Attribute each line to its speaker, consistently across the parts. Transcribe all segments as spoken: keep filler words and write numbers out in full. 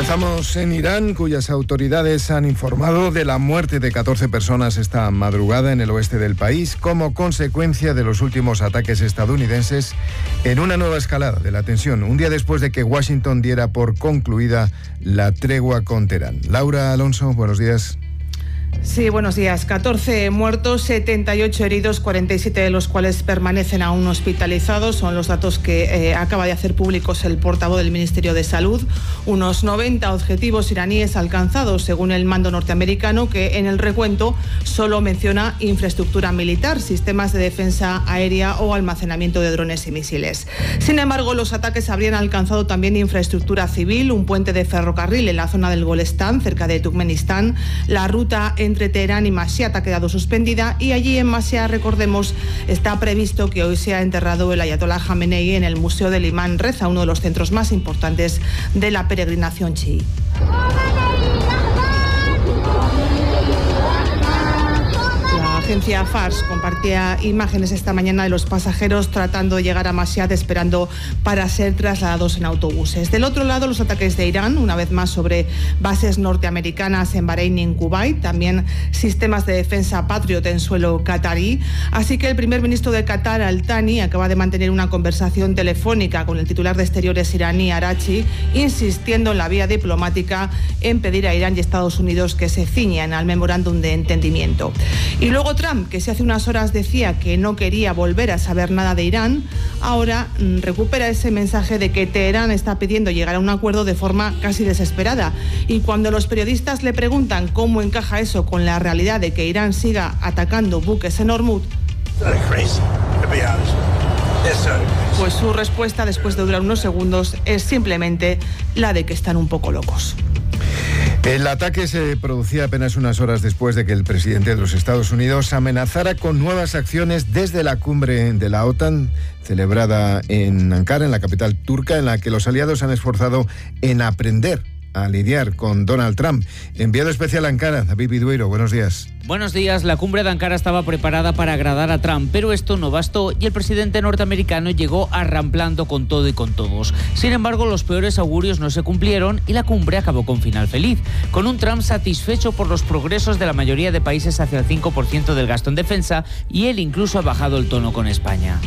Speaker 1: Comenzamos en Irán, cuyas autoridades han informado de la muerte de catorce personas esta madrugada en el oeste del país como consecuencia de los últimos ataques estadounidenses en una nueva escalada de la tensión, un día después de que Washington diera por concluida la tregua con Teherán. Laura Alonso, buenos días.
Speaker 2: Sí, buenos días. catorce muertos, setenta y ocho heridos, cuarenta y siete de los cuales permanecen aún hospitalizados. Son los datos que eh, acaba de hacer públicos el portavoz del Ministerio de Salud. Unos noventa objetivos iraníes alcanzados, según el mando norteamericano, que en el recuento solo menciona infraestructura militar, sistemas de defensa aérea o almacenamiento de drones y misiles. Sin embargo, los ataques habrían alcanzado también infraestructura civil, un puente de ferrocarril en la zona del Golestán, cerca de Turkmenistán, la ruta entre Teherán y Mashhad ha quedado suspendida y allí en Mashhad, recordemos, está previsto que hoy sea enterrado el ayatolá Jamenei en el Museo del Imán Reza, uno de los centros más importantes de la peregrinación chií. La agencia Fars compartía imágenes esta mañana de los pasajeros tratando de llegar a Mashhad, esperando para ser trasladados en autobuses. Del otro lado, los ataques de Irán, una vez más sobre bases norteamericanas en Bahrein y en Kuwait, también sistemas de defensa Patriot en suelo qatarí. Así que el primer ministro de Qatar, Al Thani, acaba de mantener una conversación telefónica con el titular de Exteriores iraní, Araghchi, insistiendo en la vía diplomática en pedir a Irán y Estados Unidos que se ciñan al memorándum de entendimiento. Y luego Trump, que si hace unas horas decía que no quería volver a saber nada de Irán, ahora mmm, recupera ese mensaje de que Teherán está pidiendo llegar a un acuerdo de forma casi desesperada. Y cuando los periodistas le preguntan cómo encaja eso con la realidad de que Irán siga atacando buques en Hormuz, pues su respuesta, después de durar unos segundos, es simplemente la de que están un poco locos.
Speaker 1: El ataque se producía apenas unas horas después de que el presidente de los Estados Unidos amenazara con nuevas acciones desde la cumbre de la OTAN celebrada en Ankara, en la capital turca, en la que los aliados han esforzado en aprender a lidiar con Donald Trump. Enviado especial a Ankara, David Vidueiro, buenos días.
Speaker 3: Buenos días. La cumbre de Ankara estaba preparada para agradar a Trump, pero esto no bastó y el presidente norteamericano llegó arramplando con todo y con todos. Sin embargo, los peores augurios no se cumplieron y la cumbre acabó con final feliz, con un Trump satisfecho por los progresos de la mayoría de países hacia el cinco por ciento del gasto en defensa, y él incluso ha bajado el tono con España.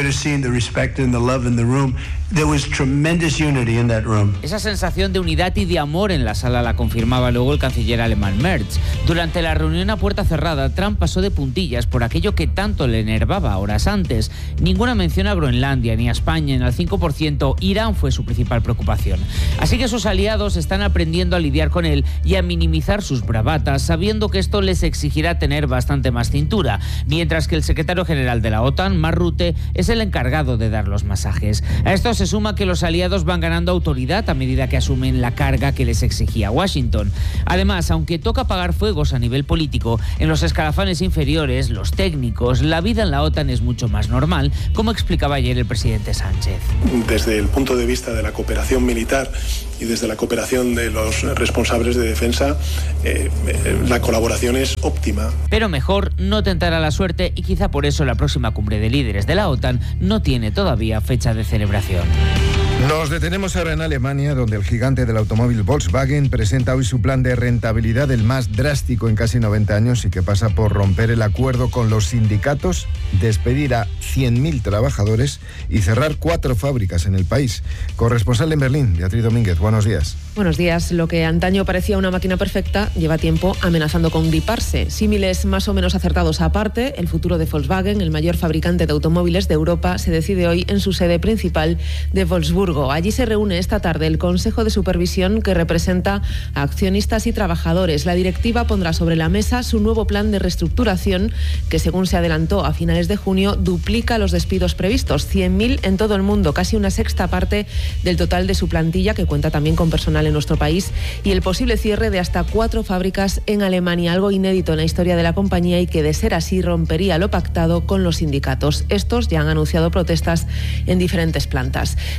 Speaker 3: Esa sensación de unidad y de amor en la sala la confirmaba luego el canciller alemán Merz. Durante la reunión a puerta cerrada, Trump pasó de puntillas por aquello que tanto le enervaba horas antes. Ninguna mención a Groenlandia ni a España en el cinco por ciento. Irán fue su principal preocupación. Así que sus aliados están aprendiendo a lidiar con él y a minimizar sus bravatas, sabiendo que esto les exigirá tener bastante más cintura, mientras que el secretario general de la OTAN, Mark Rutte, es el encargado de dar los masajes. A esto se suma que los aliados van ganando autoridad a medida que asumen la carga que les exigía Washington. Además, aunque toca apagar fuegos a nivel político, en los escalafones inferiores, los técnicos, la vida en la OTAN es mucho más normal, como explicaba ayer el presidente Sánchez.
Speaker 4: Desde el punto de vista de la cooperación militar y desde la cooperación de los responsables de defensa, eh, la colaboración es óptima.
Speaker 3: Pero mejor no tentar a la suerte y quizá por eso la próxima cumbre de líderes de la OTAN no tiene todavía fecha de celebración.
Speaker 1: Nos detenemos ahora en Alemania, donde el gigante del automóvil Volkswagen presenta hoy su plan de rentabilidad, el más drástico en casi noventa años, y que pasa por romper el acuerdo con los sindicatos, despedir a cien mil trabajadores y cerrar cuatro fábricas en el país. Corresponsal en Berlín, Beatriz Domínguez, buenos días.
Speaker 5: Buenos días. Lo que antaño parecía una máquina perfecta lleva tiempo amenazando con griparse. Símiles más o menos acertados aparte, el futuro de Volkswagen, el mayor fabricante de automóviles de Europa, se decide hoy en su sede principal de Wolfsburgo. Allí se reúne esta tarde el Consejo de Supervisión, que representa a accionistas y trabajadores. La directiva pondrá sobre la mesa su nuevo plan de reestructuración, que, según se adelantó a finales de junio, duplica los despidos previstos, cien mil en todo el mundo, casi una sexta parte del total de su plantilla, que cuenta también con personal en nuestro país, y el posible cierre de hasta cuatro fábricas en Alemania, algo inédito en la historia de la compañía y que, de ser así, rompería lo pactado con los sindicatos. Estos ya han anunciado protestas en diferentes plantas. Desde la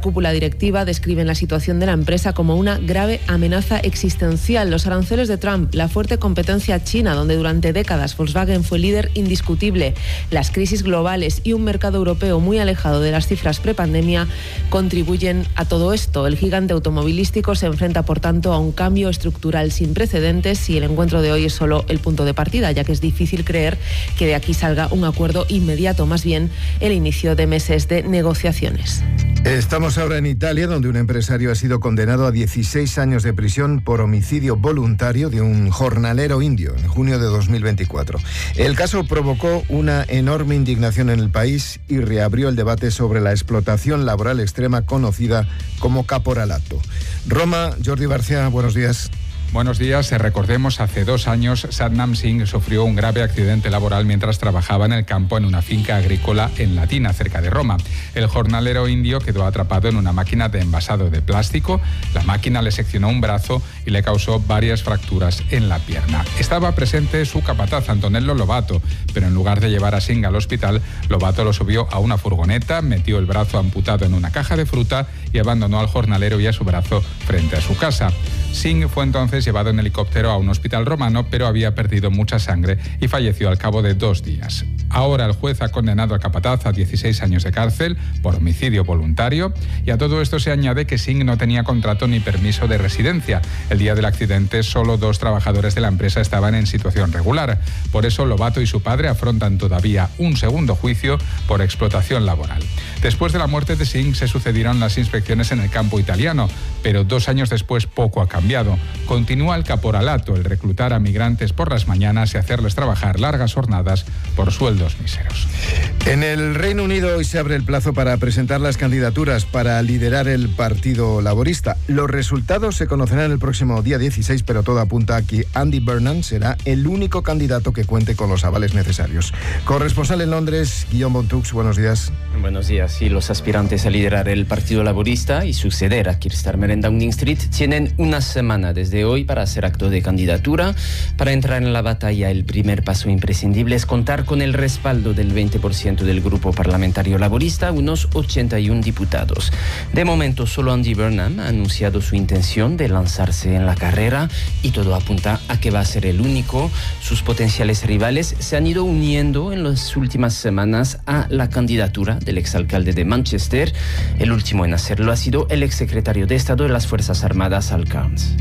Speaker 5: cúpula directiva describen la situación de la empresa como una grave amenaza existencial. Los aranceles de Trump, la fuerte competencia china, donde durante décadas Volkswagen fue líder indiscutible, las crisis globales y un mercado europeo muy alejado de las cifras prepandemia contribuyen a todo esto. El gigante automovilístico se enfrenta, por tanto, a un cambio estructural sin precedentes y el encuentro de hoy es solo el punto de partida, ya que es difícil creer que de aquí salga un acuerdo inmediato, más bien el inicio de meses de negociaciones.
Speaker 1: Estamos ahora en Italia, donde un empresario ha sido condenado a dieciséis años de prisión por homicidio voluntario de un jornalero indio en junio de dos mil veinticuatro. El caso provocó una enorme indignación en el país y reabrió el debate sobre la explotación laboral extrema conocida como caporalato. Roma, Jordi Barcia, buenos días.
Speaker 6: Buenos días. Recordemos, hace dos años Satnam Singh sufrió un grave accidente laboral mientras trabajaba en el campo en una finca agrícola en Latina, cerca de Roma. El jornalero indio quedó atrapado en una máquina de envasado de plástico. La máquina le seccionó un brazo y le causó varias fracturas en la pierna. Estaba presente su capataz, Antonello Lobato, pero en lugar de llevar a Singh al hospital, Lobato lo subió a una furgoneta, metió el brazo amputado en una caja de fruta y abandonó al jornalero y a su brazo frente a su casa. Singh fue entonces llevado en helicóptero a un hospital romano, pero había perdido mucha sangre y falleció al cabo de dos días. Ahora el juez ha condenado al capataz a dieciséis años de cárcel por homicidio voluntario, y a todo esto se añade que Singh no tenía contrato ni permiso de residencia. El día del accidente solo dos trabajadores de la empresa estaban en situación regular. Por eso Lobato y su padre afrontan todavía un segundo juicio por explotación laboral. Después de la muerte de Singh se sucedieron las inspecciones en el campo italiano, pero dos años después poco ha cambiado. Continúa el caporalato, el reclutar a migrantes por las mañanas y hacerles trabajar largas jornadas por sueldos míseros.
Speaker 1: En el Reino Unido hoy se abre el plazo para presentar las candidaturas para liderar el Partido Laborista. Los resultados se conocerán el próximo día dieciséis, pero todo apunta a que Andy Burnham será el único candidato que cuente con los avales necesarios. Corresponsal en Londres, Guillaume Bontux, buenos días.
Speaker 7: Buenos días. Sí, los aspirantes a liderar el Partido Laborista y suceder a Keir Starmer en Downing Street tienen una semana desde hoy para hacer acto de candidatura. Para entrar en la batalla, el primer paso imprescindible es contar con el respaldo del veinte por ciento del grupo parlamentario laborista, unos ochenta y uno diputados. De momento, solo Andy Burnham ha anunciado su intención de lanzarse en la carrera y todo apunta a que va a ser el único. Sus potenciales rivales se han ido uniendo en las últimas semanas a la candidatura del exalcalde de Manchester. El último en hacerlo ha sido el exsecretario de Estado de las Fuerzas Armadas, Al Cairns.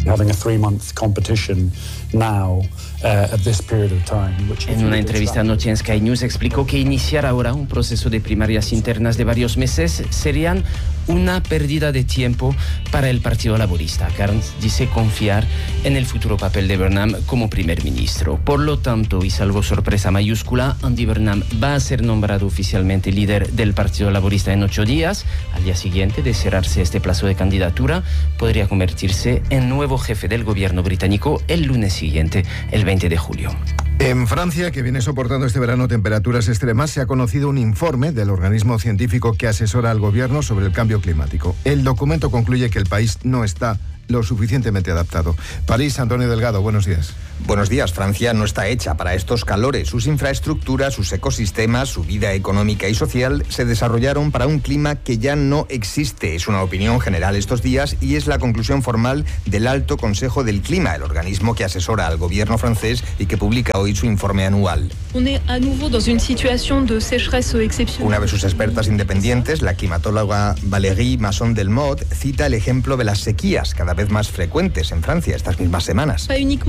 Speaker 7: En una entrevista anoche en Sky News explicó que iniciar ahora un proceso de primarias internas de varios meses serían una pérdida de tiempo para el Partido Laborista. Cairns dice confiar en el futuro papel de Burnham como primer ministro. Por lo tanto, y salvo sorpresa mayúscula, Andy Burnham va a ser nombrado oficialmente líder del Partido Laborista en ocho días. Al día siguiente de cerrarse este plazo de candidatura, podría convertirse en nuevo jefe del gobierno británico el lunes siguiente, el veinte de julio.
Speaker 1: En Francia, que viene soportando este verano temperaturas extremas, se ha conocido un informe del organismo científico que asesora al gobierno sobre el cambio climático. El documento concluye que el país no está lo suficientemente adaptado. París, Antonio Delgado, buenos días.
Speaker 8: Buenos días. Francia no está hecha para estos calores. Sus infraestructuras, sus ecosistemas, su vida económica y social se desarrollaron para un clima que ya no existe. Es una opinión general estos días y es la conclusión formal del Alto Consejo del Clima, el organismo que asesora al gobierno francés y que publica hoy su informe anual. Una de sus expertas independientes, la climatóloga Valérie Masson-Delmotte, cita el ejemplo de las sequías cada vez más frecuentes en Francia estas mismas semanas.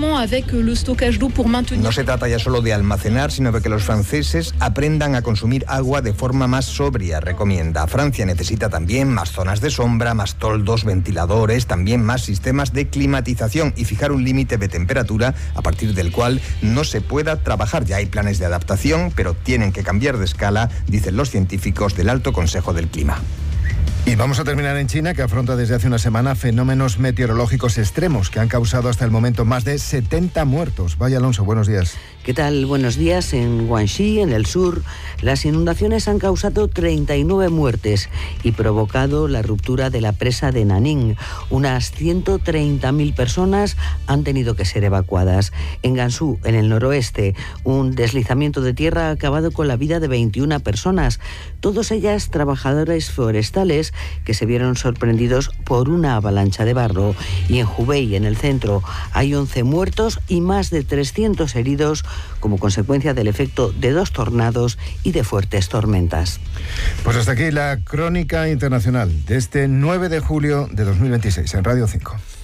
Speaker 8: No se trata ya solo de almacenar, sino de que los franceses aprendan a consumir agua de forma más sobria, recomienda. Francia necesita también más zonas de sombra, más toldos, ventiladores, también más sistemas de climatización y fijar un límite de temperatura a partir del cual no se pueda trabajar. Ya hay planes de adaptación, pero tienen que cambiar de escala, dicen los científicos del Alto Consejo del Clima.
Speaker 1: Y vamos a terminar en China, que afronta desde hace una semana fenómenos meteorológicos extremos que han causado hasta el momento más de setenta muertos. Vaya Alonso, buenos días.
Speaker 9: ¿Qué tal? Buenos días. En Guangxi, en el sur, las inundaciones han causado treinta y nueve muertes y provocado la ruptura de la presa de Nanning. Unas ciento treinta mil personas han tenido que ser evacuadas. En Gansu, en el noroeste, un deslizamiento de tierra ha acabado con la vida de veintiuna personas, todas ellas trabajadores forestales turistas que se vieron sorprendidos por una avalancha de barro. Y en Hubei, en el centro, hay once muertos y más de trescientos heridos como consecuencia del efecto de dos tornados y de fuertes tormentas.
Speaker 1: Pues hasta aquí la crónica internacional de este nueve de julio de dos mil veintiséis en Radio cinco.